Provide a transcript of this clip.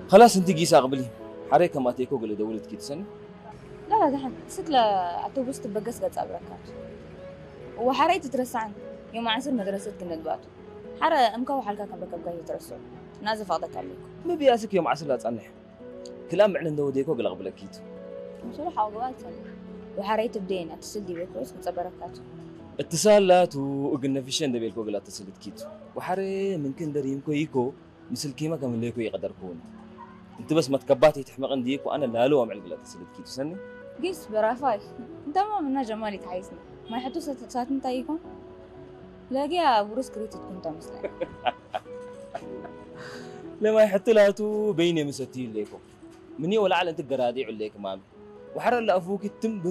خلاص انت قيسا قبلي حريك ما تيكو قل دولت كي تسني لا لا دحين ست لا أتوبس تبقس قد صبركات وحريت ترسعن يوم عصر مدرسة كنا دباتو حرا أمكو حلقة كم بكم كاي ترسو نازف أضك عليكم ما بياسك يوم عسل لا تصنح كلام معنا دو ديكو قل قبل كيت بصراحة وقوات وحريت بدينا اتصل دي بكروس متصبركات اتصال لا تو قلنا في شين دبيلكو قل اتصلت كيت وحري ممكن دريمكو يكو مثل كيما كم ليكو يقدركون انت بس ما تكباتي تحمق عنديك وانا لا لو عمل قل اتصلت كيت سني قيس برافاي انت ما منا جمالي تحيسني ما يحطوا سات نتايكم لاقيها بروس كريت تكون تمسلك لما يحط لها تو بيني مستيل ليكو مني ولا على انت قرادي عليك مامي وحرر لا افوك التم